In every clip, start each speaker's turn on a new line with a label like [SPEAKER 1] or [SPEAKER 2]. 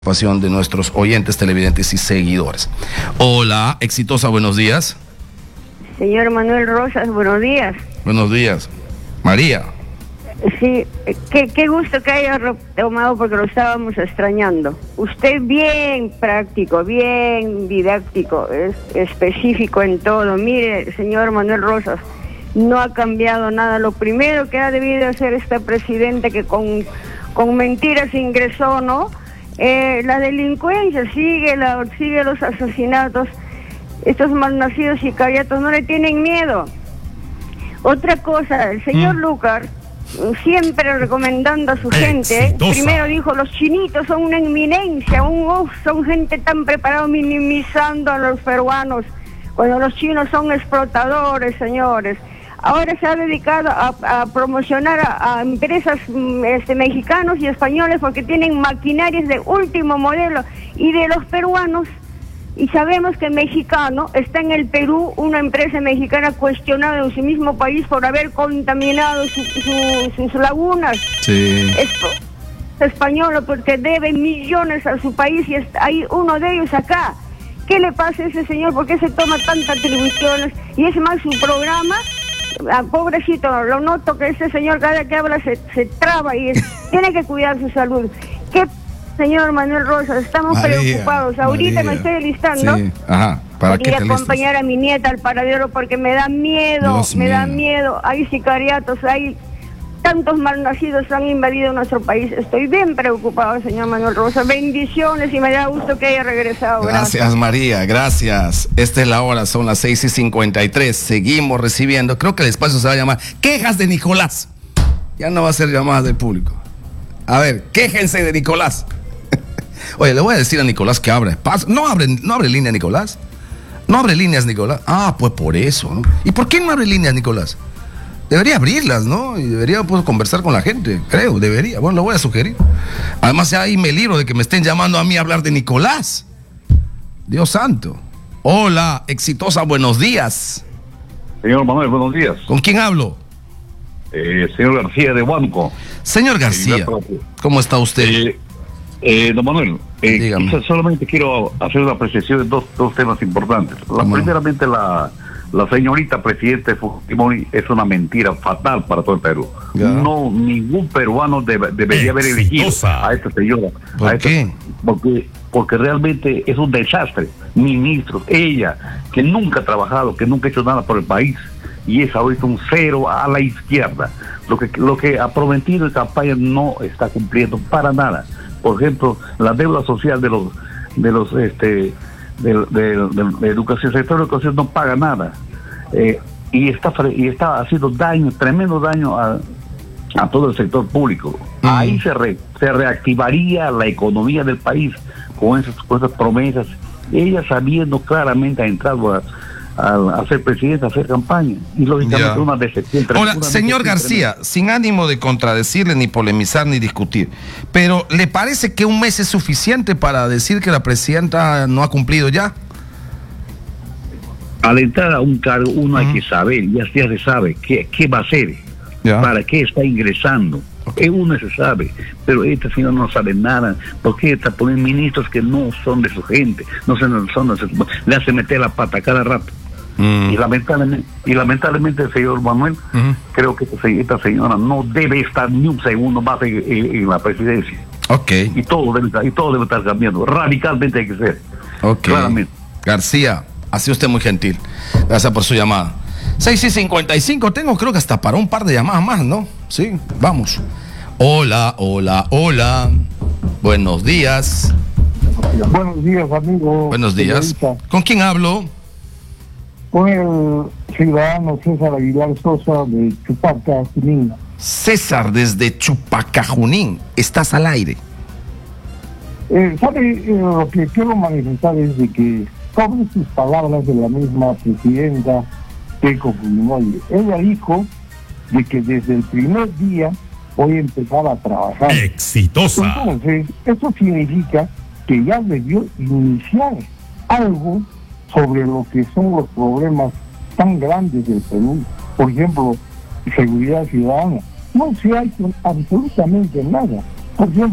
[SPEAKER 1] De nuestros oyentes, televidentes y seguidores. Hola, Exitosa, buenos días.
[SPEAKER 2] Señor Manuel Rosas, buenos días.
[SPEAKER 1] Buenos días. María.
[SPEAKER 2] Sí, qué gusto que haya retomado porque lo estábamos extrañando. Usted bien práctico, bien didáctico, es específico en todo. Mire, señor Manuel Rosas, no ha cambiado nada. Lo primero que ha debido hacer esta presidenta que con mentiras ingresó, ¿no? La delincuencia sigue los asesinatos. Estos malnacidos sicariatos no le tienen miedo. Otra cosa, el señor Lucar siempre recomendando a su gente, primero dijo los chinitos son una eminencia, son gente tan preparada, minimizando a los peruanos cuando los chinos son explotadores, señores. Ahora se ha dedicado a promocionar a empresas mexicanos y españoles porque tienen maquinarias de último modelo y de los peruanos. Y sabemos que mexicano está en el Perú, una empresa mexicana cuestionada en su mismo país por haber contaminado sus lagunas. Sí. Es español porque debe millones a su país y hay uno de ellos acá. ¿Qué le pasa a ese señor? ¿Por qué se toma tantas atribuciones? Y es más, su programa... pobrecito, lo noto que ese señor cada que habla se traba y tiene que cuidar su salud. ¿Qué, señor Manuel Rosas? Estamos preocupados. Ahorita me estoy listando. Sí. Ajá. ¿Para qué te acompañar a mi nieta al paradero porque me da miedo, da miedo. Hay sicariatos, hay tantos malnacidos han invadido nuestro país. Estoy bien preocupado, señor Manuel Rosas. Bendiciones y me da gusto que haya regresado.
[SPEAKER 1] Gracias, María, gracias. Esta es la hora, son las 6:53. Seguimos recibiendo, creo que el espacio se va a llamar Quejas de Nicolás. Ya no va a ser llamadas del público. A ver, quéjense de Nicolás. Oye, le voy a decir a Nicolás que abre espacio. No abre línea, Nicolás. No abre líneas, Nicolás. Ah, pues por eso, ¿no? ¿Y por qué no abre líneas, Nicolás? Debería abrirlas, ¿no? Y debería pues, conversar con la gente, creo, debería. Bueno, lo voy a sugerir. Además, ya ahí me libro de que me estén llamando a mí a hablar de Nicolás. Dios santo. Hola, Exitosa, buenos días.
[SPEAKER 3] Señor Manuel, buenos días.
[SPEAKER 1] ¿Con quién hablo?
[SPEAKER 3] Señor García de Huánuco.
[SPEAKER 1] Señor García, ¿cómo está usted?
[SPEAKER 3] Don Manuel, solamente quiero hacer una apreciación de dos temas importantes. Primeramente, la señorita presidenta Fujimori es una mentira fatal para todo el Perú. No, ningún peruano debería haber elegido a esta señora.
[SPEAKER 1] ¿Por qué?
[SPEAKER 3] Porque realmente es un desastre. Ministros, ella, que nunca ha trabajado, que nunca ha hecho nada por el país, y es ahorita un cero a la izquierda. Lo que ha prometido en campaña no está cumpliendo para nada. Por ejemplo, la deuda social de educación, el sector de educación no paga nada, y está haciendo tremendo daño a todo el sector público. Ahí se reactivaría la economía del país con esas promesas. Ella, sabiendo claramente, ha entrado a ser presidenta, a hacer campaña, y lógicamente una decepción.
[SPEAKER 1] Ahora, señor García, sin ánimo de contradecirle, ni polemizar, ni discutir, pero ¿le parece que un mes es suficiente para decir que la presidenta no ha cumplido ya?
[SPEAKER 3] Al entrar a un cargo, uno hay que saber, ya se sabe qué va a hacer, para qué está ingresando. Uno se sabe, pero este señor no sabe nada, porque está poniendo ministros que no son de su gente, le hace meter la pata cada rato. Y lamentablemente, señor Manuel, creo que esta señora no debe estar ni un segundo más en la presidencia. Y todo debe estar cambiando, radicalmente hay que ser. Claramente.
[SPEAKER 1] García, ha sido usted muy gentil. Gracias por su llamada. 6:55, tengo creo que hasta para un par de llamadas más, ¿no? Sí, vamos. Hola. Buenos días.
[SPEAKER 4] Buenos días, amigo.
[SPEAKER 1] Buenos días. Señorita. ¿Con quién hablo?
[SPEAKER 4] Con el ciudadano César Aguilar Sosa de Chupaca, Junín.
[SPEAKER 1] César, desde Chupaca, Junín. Estás al aire.
[SPEAKER 4] ¿Sabe? Lo que quiero manifestar es de que sobre sus palabras de la misma presidenta Keiko Fujimori, ella dijo de que desde el primer día voy a empezar a trabajar.
[SPEAKER 1] Exitosa.
[SPEAKER 4] Entonces, eso significa que ya debió iniciar algo sobre lo que son los problemas tan grandes del Perú. Por ejemplo, seguridad ciudadana. No se ha hecho absolutamente nada. Por ejemplo,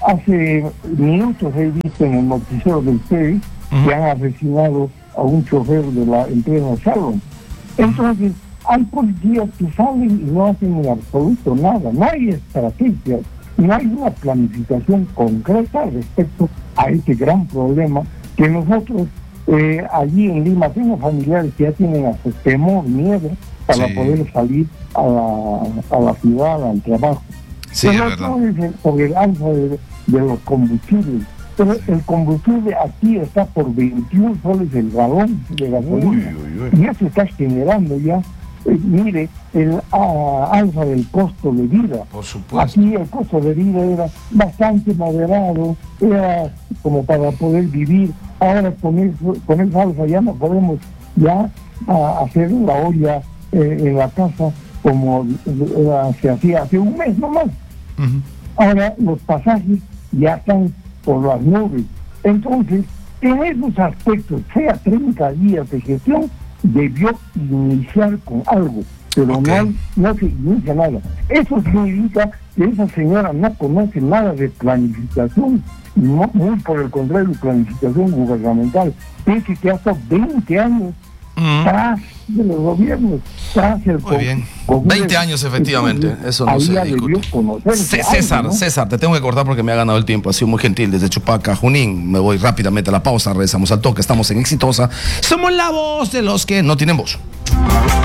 [SPEAKER 4] hace minutos he visto en el noticiero del TV que han asesinado a un chofer de la empresa Salon. Entonces, hay policías que salen y no hacen en absoluto nada. No hay estrategia, no hay una planificación concreta respecto a este gran problema que nosotros allí en Lima tengo familiares que ya tienen hasta temor, miedo para poder salir a la ciudad, al trabajo.
[SPEAKER 1] Sí,
[SPEAKER 4] pero
[SPEAKER 1] es verdad.
[SPEAKER 4] Sobre el alza de los combustibles. Pero el combustible aquí está por 21 soles el galón de gasolina. Y eso está generando ya, mire, el alza del costo de vida.
[SPEAKER 1] Por supuesto.
[SPEAKER 4] Aquí el costo de vida era bastante moderado, era como para poder vivir. Ahora con esa alza ya no podemos ya hacer la olla en la casa como se hacía hace un mes nomás. Ahora los pasajes ya están por las nubes. Entonces, en esos aspectos, sea 30 días de gestión, debió iniciar con algo, pero no se inicia nada. Eso significa que esa señora no conoce nada de planificación, no, muy por el contrario, planificación gubernamental. Piense que hasta 20 años tras de los gobiernos, tras el
[SPEAKER 1] muy bien. 20 años efectivamente. Entonces, eso no se discute. César, te tengo que cortar porque me ha ganado el tiempo. Ha sido muy gentil desde Chupaca, Junín. Me voy rápidamente a la pausa, regresamos al toque. Estamos en Exitosa. Somos la voz de los que no tienen voz.